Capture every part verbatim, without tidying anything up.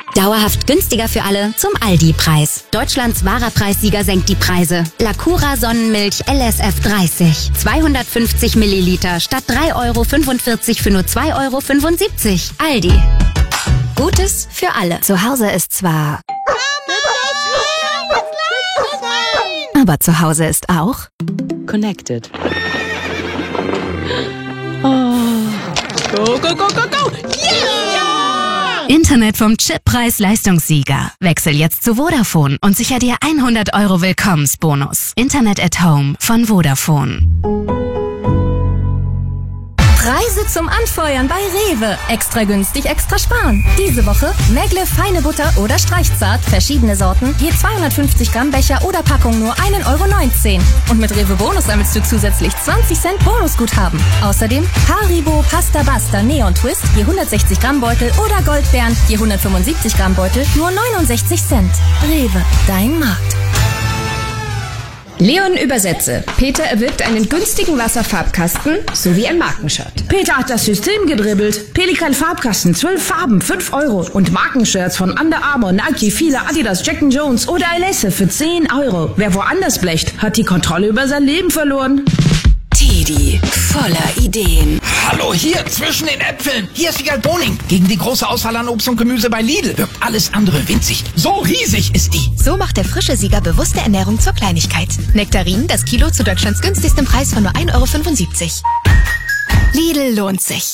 Dauerhaft günstiger für alle zum Aldi-Preis. Deutschlands wahrer Preissieger senkt die Preise. Lacura Sonnenmilch L S F dreißig. zweihundertfünfzig Milliliter statt drei Euro fünfundvierzig für nur zwei Euro fünfundsiebzig. Aldi. Gutes für alle. Zu Hause ist zwar... aber zu Hause ist auch... Connected. Oh. Go, go, go, go, go! Yeah! Internet vom Chip-Preis-Leistungssieger. Wechsel jetzt zu Vodafone und sicher dir hundert Euro Willkommensbonus. Internet at Home von Vodafone. Preise zum Anfeuern bei Rewe. Extra günstig, extra sparen. Diese Woche Megle feine Butter oder Streichzart, verschiedene Sorten, je zweihundertfünfzig Gramm Becher oder Packung nur ein Euro neunzehn. Und mit Rewe Bonus sammelst du zusätzlich zwanzig Cent Bonusguthaben. Außerdem Haribo Pasta Basta Neon Twist, je hundertsechzig Gramm Beutel oder Goldbeeren, je hundertfünfundsiebzig Gramm Beutel, nur neunundsechzig Cent. Rewe, dein Markt. Leon übersetze. Peter erwirbt einen günstigen Wasserfarbkasten sowie ein Markenshirt. Peter hat das System gedribbelt. Pelikan Farbkasten, zwölf Farben, fünf Euro. Und Markenshirts von Under Armour, Nike, Fila, Adidas, Jack and Jones oder Alesse für zehn Euro. Wer woanders blecht, hat die Kontrolle über sein Leben verloren. Teddy, voller Ideen. Hallo, hier, zwischen den Äpfeln. Hier ist Wiegald Boning. Gegen die große Auswahl an Obst und Gemüse bei Lidl wirkt alles andere winzig. So riesig ist die. So macht der frische Sieger bewusste Ernährung zur Kleinigkeit. Nektarin, das Kilo zu Deutschlands günstigstem Preis von nur ein Euro fünfundsiebzig. Lidl lohnt sich.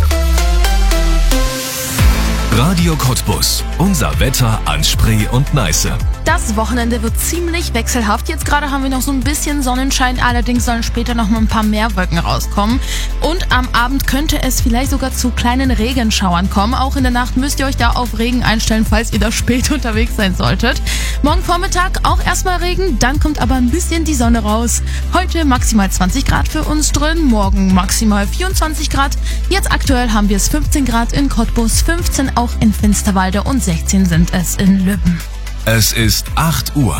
Radio Cottbus. Unser Wetter an Spree und Neiße. Das Wochenende wird ziemlich wechselhaft. Jetzt gerade haben wir noch so ein bisschen Sonnenschein, allerdings sollen später noch mal ein paar mehr Wolken rauskommen. Und am Abend könnte es vielleicht sogar zu kleinen Regenschauern kommen. Auch in der Nacht müsst ihr euch da auf Regen einstellen, falls ihr da spät unterwegs sein solltet. Morgen Vormittag auch erstmal Regen, dann kommt aber ein bisschen die Sonne raus. Heute maximal zwanzig Grad für uns drin, morgen maximal vierundzwanzig Grad. Jetzt aktuell haben wir es fünfzehn Grad in Cottbus, fünfzehn auch in Finsterwalde und sechzehn sind es in Lübben. Es ist acht Uhr.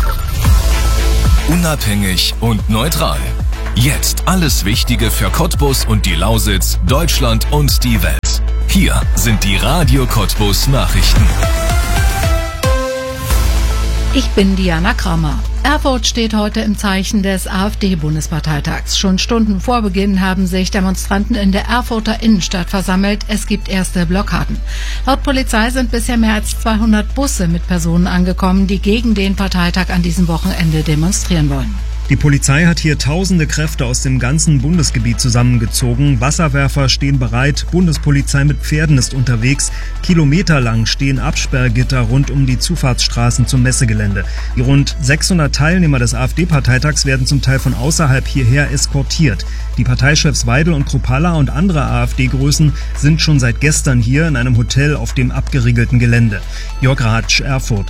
Unabhängig und neutral. Jetzt alles Wichtige für Cottbus und die Lausitz, Deutschland und die Welt. Hier sind die Radio Cottbus Nachrichten. Ich bin Diana Kramer. Erfurt steht heute im Zeichen des AfD-Bundesparteitags. Schon Stunden vor Beginn haben sich Demonstranten in der Erfurter Innenstadt versammelt. Es gibt erste Blockaden. Laut Polizei sind bisher mehr als zweihundert Busse mit Personen angekommen, die gegen den Parteitag an diesem Wochenende demonstrieren wollen. Die Polizei hat hier tausende Kräfte aus dem ganzen Bundesgebiet zusammengezogen. Wasserwerfer stehen bereit, Bundespolizei mit Pferden ist unterwegs. Kilometerlang stehen Absperrgitter rund um die Zufahrtsstraßen zum Messegelände. Die rund sechshundert Teilnehmer des AfD-Parteitags werden zum Teil von außerhalb hierher eskortiert. Die Parteichefs Weidel und Kruppalla und andere AfD-Größen sind schon seit gestern hier in einem Hotel auf dem abgeriegelten Gelände. Jörg Ratsch, Erfurt.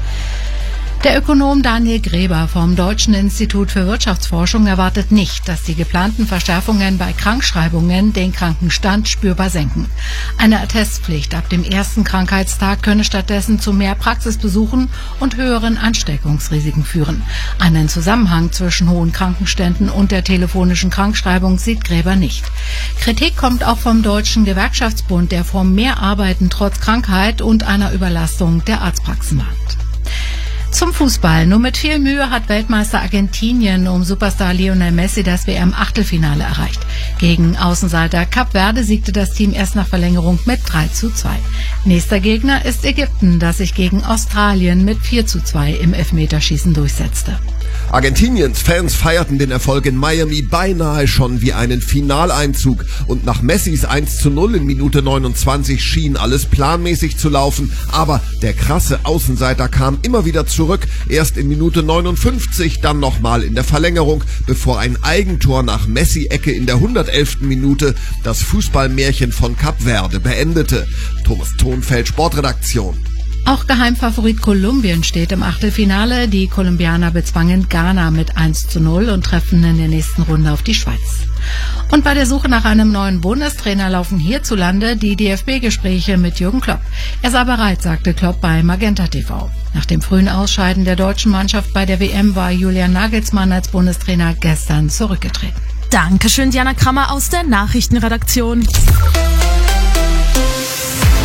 Der Ökonom Daniel Gräber vom Deutschen Institut für Wirtschaftsforschung erwartet nicht, dass die geplanten Verschärfungen bei Krankschreibungen den Krankenstand spürbar senken. Eine Attestpflicht ab dem ersten Krankheitstag könne stattdessen zu mehr Praxisbesuchen und höheren Ansteckungsrisiken führen. Einen Zusammenhang zwischen hohen Krankenständen und der telefonischen Krankschreibung sieht Gräber nicht. Kritik kommt auch vom Deutschen Gewerkschaftsbund, der vor mehr Arbeiten trotz Krankheit und einer Überlastung der Arztpraxen warnt. Zum Fußball. Nur mit viel Mühe hat Weltmeister Argentinien um Superstar Lionel Messi das W M-Achtelfinale erreicht. Gegen Außenseiter Kap Verde siegte das Team erst nach Verlängerung mit drei zu zwei. Nächster Gegner ist Ägypten, das sich gegen Australien mit vier zu zwei im Elfmeterschießen durchsetzte. Argentiniens Fans feierten den Erfolg in Miami beinahe schon wie einen Finaleinzug und nach Messis eins zu null in Minute neunundzwanzig schien alles planmäßig zu laufen, aber der krasse Außenseiter kam immer wieder zurück, erst in Minute neunundfünfzig, dann nochmal in der Verlängerung, bevor ein Eigentor nach Messi-Ecke in der hundertelften Minute das Fußballmärchen von Kap Verde beendete. Thomas Thonfeld, Sportredaktion. Auch Geheimfavorit Kolumbien steht im Achtelfinale. Die Kolumbianer bezwangen Ghana mit eins zu null und treffen in der nächsten Runde auf die Schweiz. Und bei der Suche nach einem neuen Bundestrainer laufen hierzulande die D F B-Gespräche mit Jürgen Klopp. Er sei bereit, sagte Klopp bei Magenta T V. Nach dem frühen Ausscheiden der deutschen Mannschaft bei der W M war Julian Nagelsmann als Bundestrainer gestern zurückgetreten. Dankeschön, Diana Kramer aus der Nachrichtenredaktion.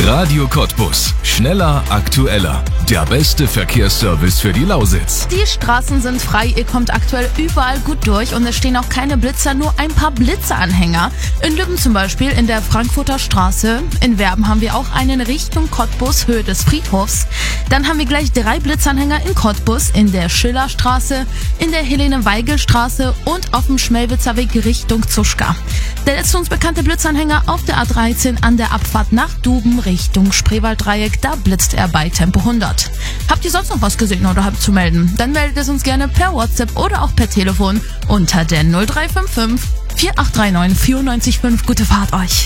Radio Cottbus. Schneller, aktueller. Der beste Verkehrsservice für die Lausitz. Die Straßen sind frei, ihr kommt aktuell überall gut durch und es stehen auch keine Blitzer, nur ein paar Blitzeranhänger. In Lübben zum Beispiel in der Frankfurter Straße. In Werben haben wir auch einen Richtung Cottbus, Höhe des Friedhofs. Dann haben wir gleich drei Blitzanhänger in Cottbus, in der Schillerstraße, in der Helene-Weigel-Straße und auf dem Schmelwitzer Weg Richtung Zuschka. Der letzte uns bekannte Blitzanhänger auf der A dreizehn an der Abfahrt nach Duben Richtung Spreewalddreieck, da blitzt er bei Tempo hundert. Habt ihr sonst noch was gesehen oder habt zu melden? Dann meldet es uns gerne per WhatsApp oder auch per Telefon unter der null drei fünf fünf, vier acht drei neun, vier neun fünf. Gute Fahrt euch!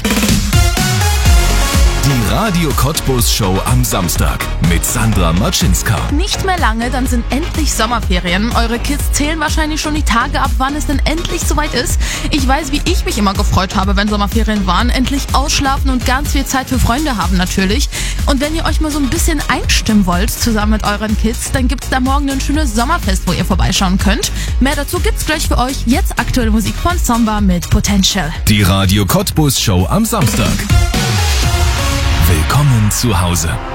Die Radio Cottbus Show am Samstag mit Sandra Matschinska. Nicht mehr lange, dann sind endlich Sommerferien. Eure Kids zählen wahrscheinlich schon die Tage ab, wann es denn endlich soweit ist. Ich weiß, wie ich mich immer gefreut habe, wenn Sommerferien waren. Endlich ausschlafen und ganz viel Zeit für Freunde haben natürlich. Und wenn ihr euch mal so ein bisschen einstimmen wollt, zusammen mit euren Kids, dann gibt's da morgen ein schönes Sommerfest, wo ihr vorbeischauen könnt. Mehr dazu gibt's gleich für euch. Jetzt aktuelle Musik von Zomba mit Potential. Die Radio Cottbus Show am Samstag. Willkommen zu Hause.